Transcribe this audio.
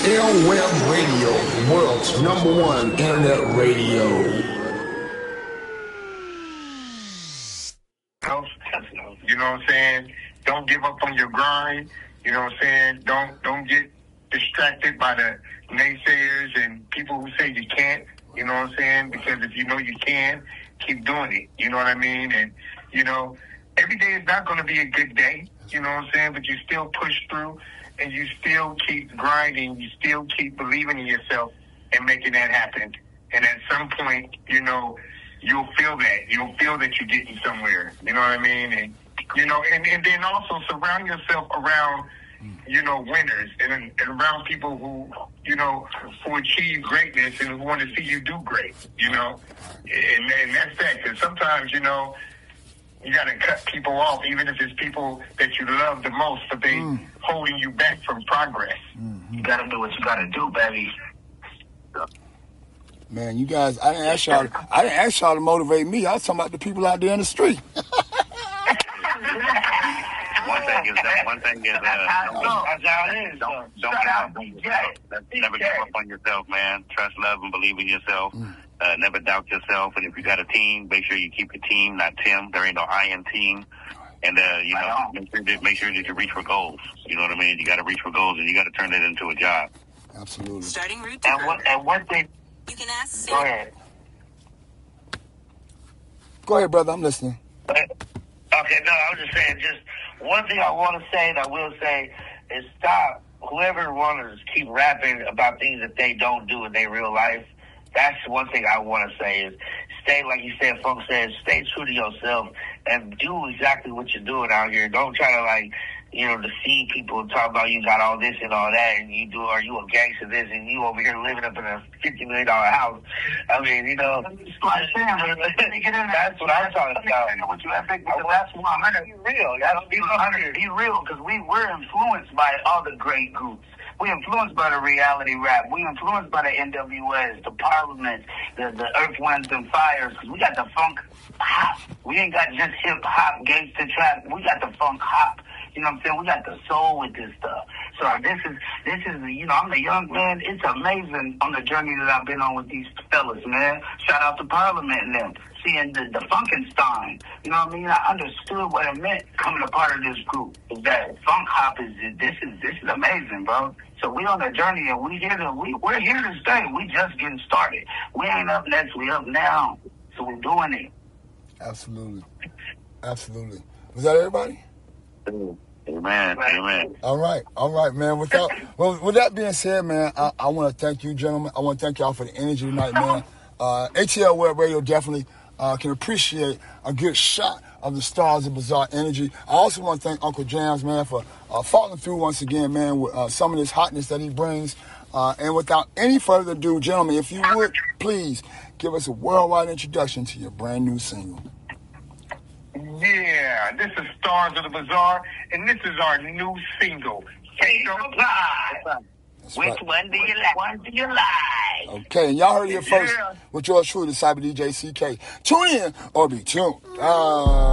Airweb Radio, world's #1 internet radio. You know what I'm saying? Don't give up on your grind. You know what I'm saying? Don't get distracted by the naysayers and people who say you can't. You know what I'm saying? Because if you know you can, keep doing it. You know what I mean? And, you know, every day is not going to be a good day. You know what I'm saying? But you still push through and you still keep grinding. You still keep believing in yourself and making that happen. And at some point, you know, you'll feel that. You'll feel that you're getting somewhere. You know what I mean? And, you know, and then also surround yourself around, you know, winners and around people who, you know, who achieve greatness and who want to see you do great, you know. And that's that. Because sometimes, you know, you got to cut people off, even if it's people that you love the most, but they holding you back from progress. You got to do what you got to do, baby. Man, you guys, I didn't ask y'all to motivate me. I was talking about the people out there in the street. One thing is, never give up on yourself, man. Trust, love, and believe in yourself. Never doubt yourself. And if you got a team, make sure you keep your team, not Tim. There ain't no I in team. And, you know, make sure that you reach for goals. You know what I mean? You got to reach for goals, and you got to turn it into a job. Absolutely. Starting route to and one thing. You can ask. Go ahead. Go ahead, brother. I'm listening. Okay, no, I was just saying, just one thing I want to say, and I will say, is stop. Whoever wants to keep rapping about things that they don't do in their real life, that's one thing I want to say is stay, like you said, Funk said, stay true to yourself and do exactly what you're doing out here. Don't try to, like, you know, deceive people and talk about you got all this and all that, and you do, are you a gangster this, and you over here living up in a $50 million house. I mean, you know, that's what I'm talking about. What you think? That's 100. Be real. That's be 100. Be real, because we're influenced by all the great groups. We're influenced by the reality rap. We're influenced by the NWS, the Parliament, the Earth, Winds, and Fires, because we got the funk hop. We ain't got just hip-hop, gangster trap. We got the funk hop. You know what I'm saying? We got the soul with this stuff. So this is, you know, I'm a young man. It's amazing on the journey that I've been on with these fellas, man. Shout out to Parliament and them. Seeing the Funkenstein. You know what I mean? I understood what it meant coming a part of this group. Is that funk hop this is amazing, bro. So we on the journey and we're here to stay. We just getting started. We ain't up next, we up now. So we're doing it. Absolutely. Absolutely. Was that everybody? Amen. All right, man. With that being said, man, I want to thank you, gentlemen. I want to thank y'all for the energy tonight, man. ATL Web Radio definitely can appreciate a good shot of the Stars of Bizarre energy. I also want to thank Uncle Jams, man, for following through once again, man, with some of this hotness that he brings. And without any further ado, gentlemen, if you would, please give us a worldwide introduction to your brand new single. Yeah, this is Stars of the Bazaar, and this is our new single, Take a Fly. Which one do you like? Okay, and y'all heard it here first with yours truly, the Cyber DJ CK. Tune in or be tuned.